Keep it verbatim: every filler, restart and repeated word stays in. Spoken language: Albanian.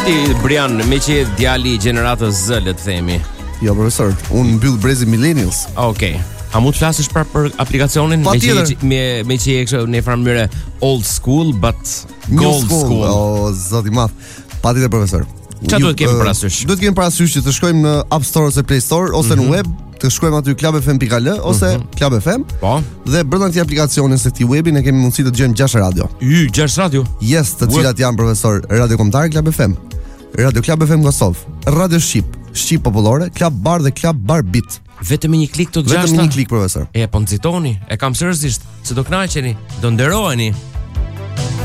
Ti Brian, me që je djali i gjeneratës Z, le të themi. Jo, profesor, unë mbyll brezi millennials. Okej. Okay. A mund të flasësh për, për aplikacionin pa me që me me që je kështu në farë mënyrë old school but gold school. school. O zoti i madh. Patjetër profesor. Çfarë duhet kemi parasysh? Duhet kemi parasysh që të shkojmë në App Store ose Play Store ose mm-hmm. në web, të shkojmë aty club f m dot l ose mm-hmm. Club F M. Po. Dhe brenda këtij aplikacioni ose këtij webi ne kemi mundësi të dëgjojmë gjashtë radio. Y, gjashtë radio. Yes, të cilat janë profesor Radio Kombëtar, Club F M, Radio Club F M Kosovë, Radio Shqip, Shqip Popullore, Club Bar dhe Club Bar Beat. Vetëm një klik të gjashtë. Vetëm një klik profesor. E po nxitoni, e kam seriozisht, se do kënaqeni, do nderoheni.